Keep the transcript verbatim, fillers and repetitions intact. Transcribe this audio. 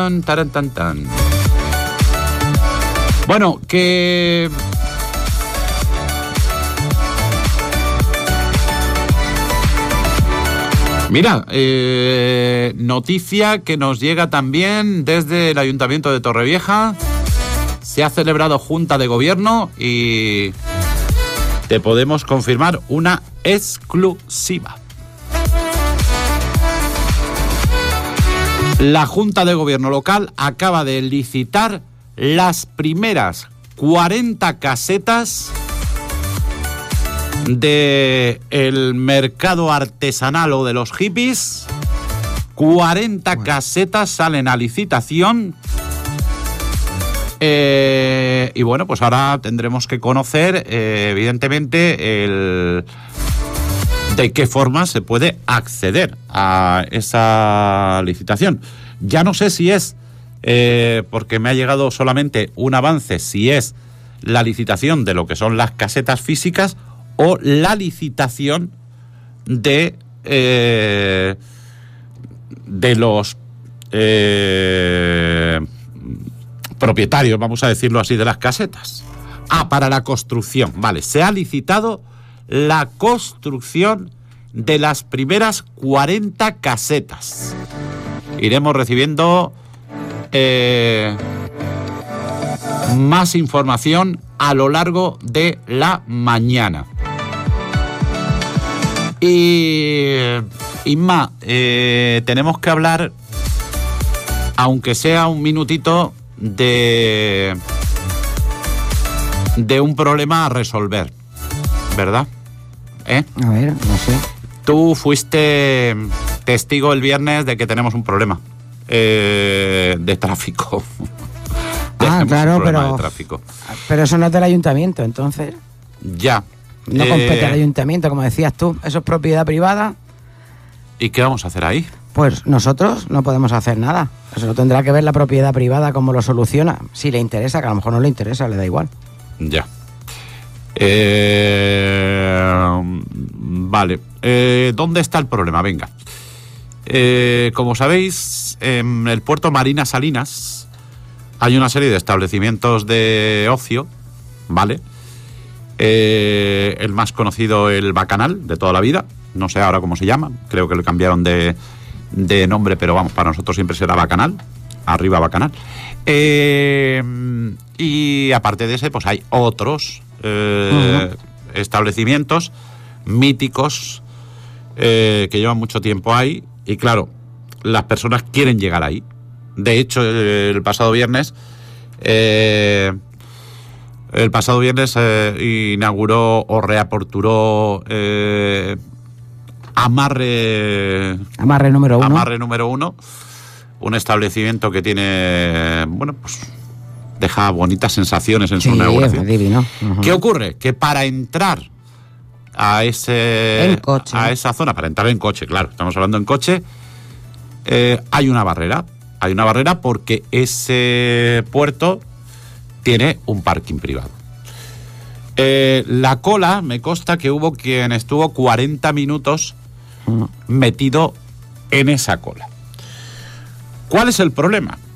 tan, taran, tan, tan. Bueno, que... Mira, eh, noticia que nos llega también desde el Ayuntamiento de Torrevieja. Se ha celebrado Junta de Gobierno y te podemos confirmar una exclusiva. La Junta de Gobierno local acaba de licitar las primeras cuarenta casetas del mercado artesanal o de los hippies. cuarenta bueno. casetas salen a licitación. Eh, y bueno, pues ahora tendremos que conocer, eh, evidentemente, el de qué forma se puede acceder a esa licitación. Ya no sé si es, eh, porque me ha llegado solamente un avance, si es la licitación de lo que son las casetas físicas o la licitación de eh, de los eh, propietarios, vamos a decirlo así, de las casetas. Ah, para la construcción, vale. Se ha licitado la construcción de las primeras cuarenta casetas. Iremos recibiendo eh, más información a lo largo de la mañana. Y, Inma, eh, tenemos que hablar, aunque sea un minutito, de, de un problema a resolver, ¿verdad? ¿Eh? A ver, no sé. Tú fuiste testigo el viernes de que tenemos un problema eh, de tráfico. Ah, claro, pero, de tráfico. pero eso no es del ayuntamiento, entonces... Ya. No eh, compete al ayuntamiento, como decías tú. Eso es propiedad privada. ¿Y qué vamos a hacer ahí? Pues nosotros no podemos hacer nada. Eso lo tendrá que ver la propiedad privada, cómo lo soluciona. Si le interesa, que a lo mejor no le interesa, le da igual. Ya. Eh, vale. Eh, ¿Dónde está el problema? Venga. Eh, como sabéis, en el puerto Marina Salinas hay una serie de establecimientos de ocio, ¿vale? Eh, el más conocido, el Bacanal, de toda la vida. No sé ahora cómo se llama. Creo que le cambiaron de, de nombre, pero vamos, para nosotros siempre será Bacanal. Arriba Bacanal. Eh, y aparte de ese, pues hay otros eh, uh-huh. establecimientos míticos eh, que llevan mucho tiempo ahí. Y claro, las personas quieren llegar ahí. De hecho, el pasado viernes... Eh, El pasado viernes eh, inauguró o reaperturó eh, Amarre... Amarre número uno. Amarre número uno. Un establecimiento que tiene... Bueno, pues... deja bonitas sensaciones en sí, su inauguración. Divino. Uh-huh. ¿Qué ocurre? Que para entrar a ese... En coche. A esa zona, para entrar en coche, claro. Estamos hablando en coche. Eh, hay una barrera. Hay una barrera porque ese puerto... tiene un parking privado. Eh, la cola, me consta que hubo quien estuvo cuarenta minutos metido en esa cola. ¿Cuál es el problema?